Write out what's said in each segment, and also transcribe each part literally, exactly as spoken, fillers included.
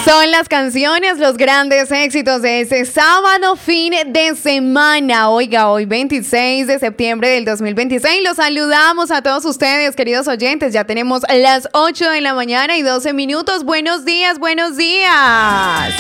Son las canciones, los grandes éxitos de ese sábado fin de semana. Oiga, hoy veintiséis de septiembre del dos mil veintiséis. Los saludamos a todos ustedes, queridos oyentes. Ya tenemos las ocho de la mañana y doce minutos. Buenos días, buenos días.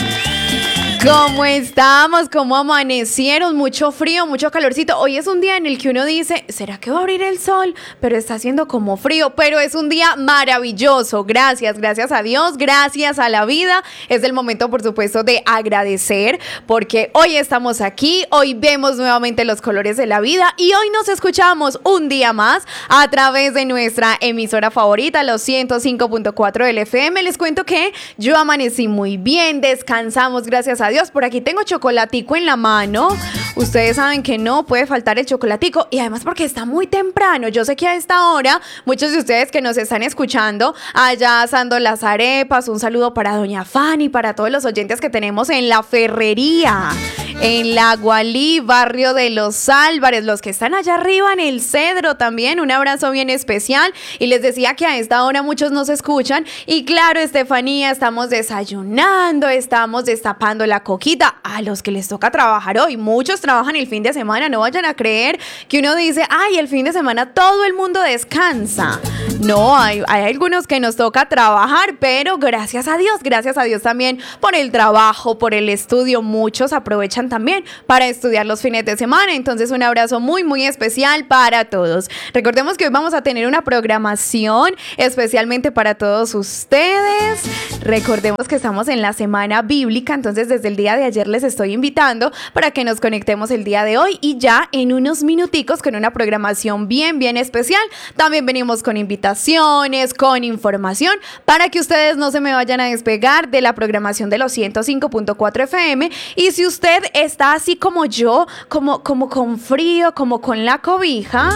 ¿Cómo estamos? ¿Cómo amanecieron? Mucho frío, mucho calorcito. Hoy es un día en el que uno dice, ¿será que va a abrir el sol? Pero está haciendo como frío, pero es un día maravilloso. Gracias, gracias a Dios, gracias a la vida. Es el momento, por supuesto, de agradecer porque hoy estamos aquí, hoy vemos nuevamente los colores de la vida y hoy nos escuchamos un día más a través de nuestra emisora favorita, los ciento cinco punto cuatro del F M. Les cuento que yo amanecí muy bien, descansamos, gracias a Dios. Por aquí tengo chocolatico en la mano. Ustedes saben que no puede faltar el chocolatico y además porque está muy temprano. Yo sé que a esta hora muchos de ustedes que nos están escuchando allá asando las arepas, un saludo para doña Fanny, para todos los oyentes que tenemos en la Ferrería, en la Gualí, barrio de los Álvarez, los que están allá arriba en el Cedro también, un abrazo bien especial. Y les decía que a esta hora muchos nos escuchan y claro, Estefanía, estamos desayunando, estamos destapando la coquita. A los que les toca trabajar hoy, muchos trabajan el fin de semana, no vayan a creer que uno dice, ay, el fin de semana todo el mundo descansa. No, hay, hay algunos que nos toca trabajar, pero gracias a Dios, gracias a Dios también por el trabajo, por el estudio. Muchos aprovechan también para estudiar los fines de semana. Entonces, un abrazo muy, muy especial para todos. Recordemos que hoy vamos a tener una programación especialmente para todos ustedes. Recordemos que estamos en la semana bíblica, entonces desde el día de ayer les estoy invitando para que nos conectemos el día de hoy y ya en unos minuticos con una programación bien, bien especial. También venimos con invitaciones, con información para que ustedes no se me vayan a despegar de la programación de los ciento cinco punto cuatro F M. Y si usted está así como yo, como, como con frío, como con la cobija,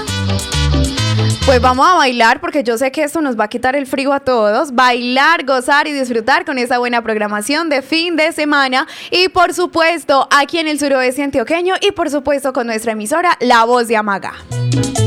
pues vamos a bailar porque yo sé que esto nos va a quitar el frío a todos. Bailar, gozar y disfrutar con esa buena programación de fin de semana. Y por supuesto, aquí en el suroeste antioqueño y por supuesto con nuestra emisora La Voz de Amaga.